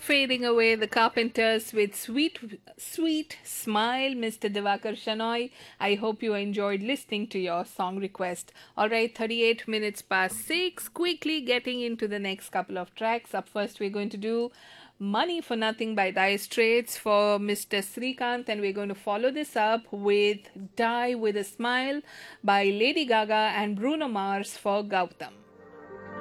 Fading away the Carpenters with Sweet, Sweet Smile, Mr. Divakar Shanoy. I hope you enjoyed listening to your song request. Alright, 38 minutes past 6. Quickly getting into the next couple of tracks. Up first, we're going to do Money for Nothing by Dire Straits for Mr. Srikanth, and we're going to follow this up with Die with a Smile by Lady Gaga and Bruno Mars for Gautam.